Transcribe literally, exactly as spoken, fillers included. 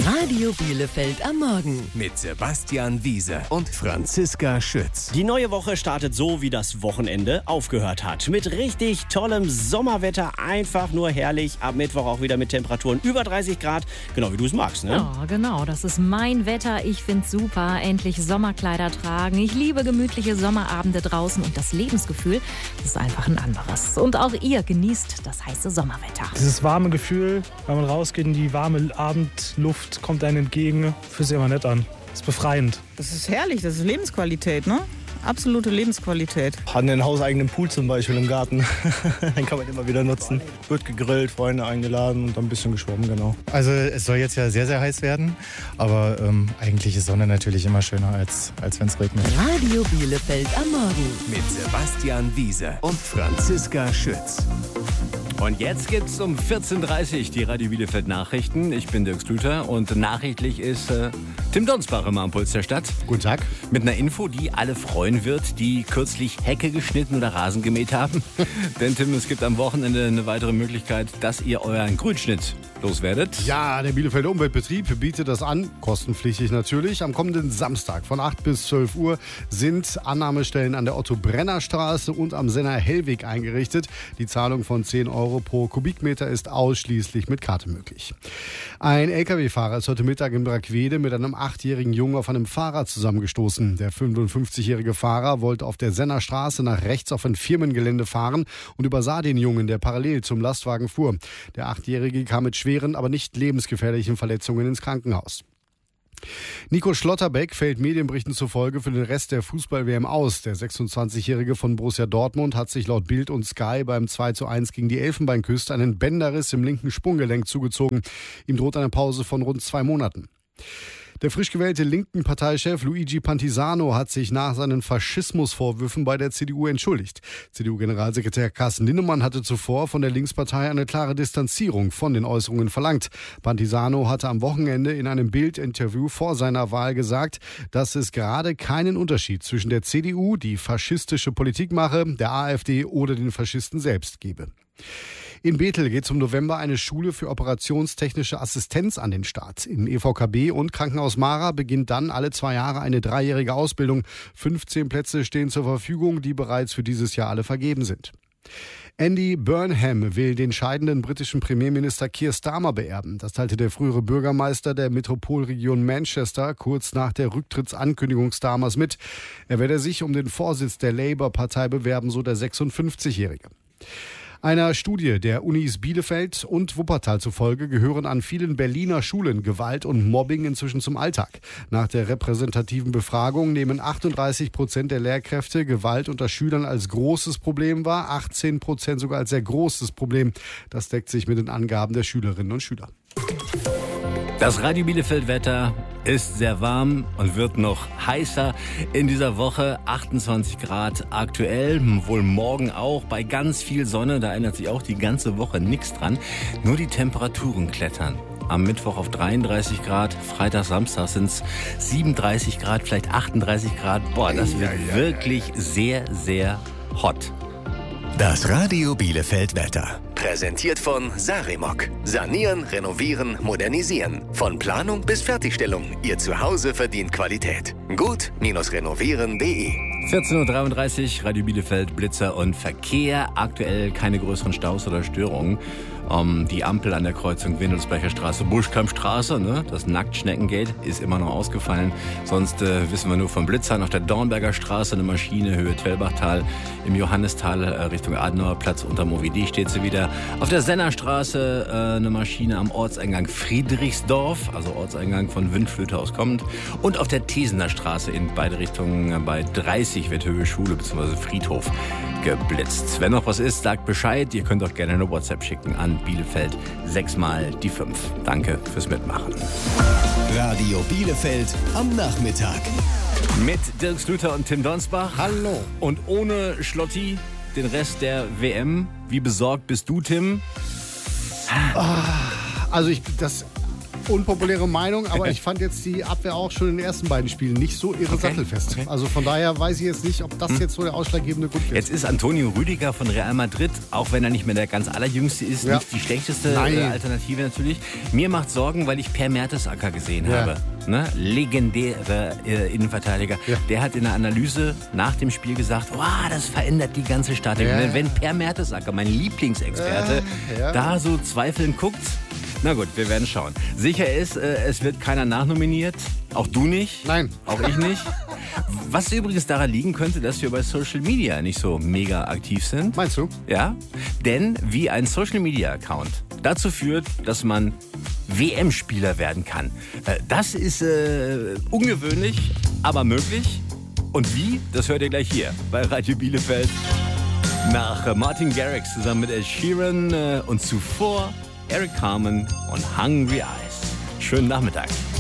Radio Bielefeld am Morgen mit Sebastian Wiese und Franziska Schütz. Die neue Woche startet so, wie das Wochenende aufgehört hat. Mit richtig tollem Sommerwetter, einfach nur herrlich. Ab Mittwoch auch wieder mit Temperaturen über dreißig Grad, genau wie du es magst, ne? Ja, genau, das ist mein Wetter. Ich find's super, endlich Sommerkleider tragen. Ich liebe gemütliche Sommerabende draußen und das Lebensgefühl, das ist einfach ein anderes. Und auch ihr genießt das heiße Sommerwetter. Dieses warme Gefühl, wenn man rausgeht in die warme Abendluft, kommt einem entgegen, fühlt sich immer nett an. Das ist befreiend. Das ist herrlich, das ist Lebensqualität, ne? Absolute Lebensqualität. Hatten einen hauseigenen Pool zum Beispiel im Garten. Den kann man immer wieder nutzen. Wird gegrillt, Freunde eingeladen und dann ein bisschen geschwommen, genau. Also es soll jetzt ja sehr, sehr heiß werden. Aber ähm, eigentlich ist Sonne natürlich immer schöner, als, als wenn es regnet. Radio Bielefeld am Morgen mit Sebastian Wiese und Franziska Schütz. Und jetzt gibt's um vierzehn Uhr dreißig die Radio Bielefeld Nachrichten. Ich bin Dirk Stüter und nachrichtlich ist äh, Tim Donsbach immer am Puls der Stadt. Guten Tag. Mit einer Info, die alle freuen wird, die kürzlich Hecke geschnitten oder Rasen gemäht haben. Denn Tim, es gibt am Wochenende eine weitere Möglichkeit, dass ihr euren Grünschnitt loswerdet. Ja, der Bielefelder Umweltbetrieb bietet das an, kostenpflichtig natürlich. Am kommenden Samstag von acht bis zwölf Uhr sind Annahmestellen an der Otto-Brenner-Straße und am Senner-Hellweg eingerichtet. Die Zahlung von zehn Euro pro Kubikmeter ist ausschließlich mit Karte möglich. Ein L K W-Fahrer ist heute Mittag in Brackwede mit einem achtjährigen Jungen auf einem Fahrrad zusammengestoßen. Der fünfundfünfzigjährige Fahrer wollte auf der Senner Straße nach rechts auf ein Firmengelände fahren und übersah den Jungen, der parallel zum Lastwagen fuhr. Der Achtjährige kam mit schweren, aber nicht lebensgefährlichen Verletzungen ins Krankenhaus. Nico Schlotterbeck fällt Medienberichten zufolge für den Rest der Fußball-W M aus. Der sechsundzwanzigjährige von Borussia Dortmund hat sich laut Bild und Sky beim zwei zu eins gegen die Elfenbeinküste einen Bänderriss im linken Sprunggelenk zugezogen. Ihm droht eine Pause von rund zwei Monaten. Der frisch gewählte linken Parteichef Luigi Pantisano hat sich nach seinen Faschismusvorwürfen bei der C D U entschuldigt. C D U-Generalsekretär Carsten Linnemann hatte zuvor von der Linkspartei eine klare Distanzierung von den Äußerungen verlangt. Pantisano hatte am Wochenende in einem Bild-Interview vor seiner Wahl gesagt, dass es gerade keinen Unterschied zwischen der C D U, die faschistische Politik mache, der AfD oder den Faschisten selbst gebe. In Bethel geht zum November eine Schule für operationstechnische Assistenz an den Start. In E V K B und Krankenhaus Mara beginnt dann alle zwei Jahre eine dreijährige Ausbildung. fünfzehn Plätze stehen zur Verfügung, die bereits für dieses Jahr alle vergeben sind. Andy Burnham will den scheidenden britischen Premierminister Keir Starmer beerben. Das teilte der frühere Bürgermeister der Metropolregion Manchester kurz nach der Rücktrittsankündigung Starmers mit. Er werde sich um den Vorsitz der Labour-Partei bewerben, so der sechsundfünfzigjährige. Einer Studie der Unis Bielefeld und Wuppertal zufolge gehören an vielen Berliner Schulen Gewalt und Mobbing inzwischen zum Alltag. Nach der repräsentativen Befragung nehmen achtunddreißig Prozent der Lehrkräfte Gewalt unter Schülern als großes Problem wahr, achtzehn Prozent sogar als sehr großes Problem. Das deckt sich mit den Angaben der Schülerinnen und Schüler. Das Radio Bielefeld-Wetter ist sehr warm und wird noch heißer in dieser Woche. achtundzwanzig Grad aktuell, wohl morgen auch bei ganz viel Sonne. Da ändert sich auch die ganze Woche nichts dran. Nur die Temperaturen klettern. Am Mittwoch auf dreiunddreißig Grad, Freitag, Samstag sind es siebenunddreißig Grad, vielleicht achtunddreißig Grad. Boah, das wird ja, ja, wirklich ja, ja. sehr, sehr hot. Das Radio Bielefeld Wetter. Präsentiert von Sarimok. Sanieren, renovieren, modernisieren. Von Planung bis Fertigstellung. Ihr Zuhause verdient Qualität. Gut-renovieren punkt de. vierzehn Uhr dreiunddreißig, Radio Bielefeld, Blitzer und Verkehr. Aktuell keine größeren Staus oder Störungen. Um, die Ampel an der Kreuzung Windelsbecher Straße, Buschkampfstraße, ne? Das Nacktschneckengate ist immer noch ausgefallen. Sonst äh, wissen wir nur vom Blitzern auf der Dornberger Straße eine Maschine, Höhe Twellbachtal. Im Johannistal äh, Richtung Adenauerplatz unterm O W D steht sie wieder. Auf der Sennerstraße äh, eine Maschine am Ortseingang Friedrichsdorf, also Ortseingang von Windflöte aus kommend. Und auf der Tesener Straße in beide Richtungen äh, bei dreißig wird Höhe Schule bzw. Friedhof geblitzt. Wenn noch was ist, sagt Bescheid. Ihr könnt auch gerne eine WhatsApp schicken an Bielefeld sechs mal die fünf. Danke fürs Mitmachen. Radio Bielefeld am Nachmittag. Mit Dirk Stüter und Tim Donsbach. Hallo. Und ohne Schlotti den Rest der W M. Wie besorgt bist du, Tim? Also ich, das unpopuläre Meinung, aber ich fand jetzt die Abwehr auch schon in den ersten beiden Spielen nicht so irre Okay. sattelfest. Okay. Also von daher weiß ich jetzt nicht, ob das Hm. jetzt so der ausschlaggebende Grund wird. Jetzt ist Antonio Rüdiger von Real Madrid, auch wenn er nicht mehr der ganz allerjüngste ist, Ja. nicht die schlechteste Nein. äh, Alternative natürlich. Mir macht Sorgen, weil ich Per Mertesacker gesehen Ja. habe. Ne? Legendäre äh, Innenverteidiger. Ja. Der hat in der Analyse nach dem Spiel gesagt, wow, das verändert die ganze Statik. Ja. Wenn- Wenn Per Mertesacker, mein Lieblingsexperte, Ja, ja. da so zweifelnd guckt, na gut, wir werden schauen. Sicher ist, äh, es wird keiner nachnominiert. Auch du nicht. Nein. Auch ich nicht. Was übrigens daran liegen könnte, dass wir bei Social Media nicht so mega aktiv sind. Meinst du? Ja, denn wie ein Social Media Account dazu führt, dass man W M-Spieler werden kann. Äh, Das ist äh, ungewöhnlich, aber möglich. Und wie? Das hört ihr gleich hier bei Radio Bielefeld. Nach äh, Martin Garrix zusammen mit Ed Sheeran äh, und zuvor Eric Carmen und Hungry Eyes. Schönen Nachmittag.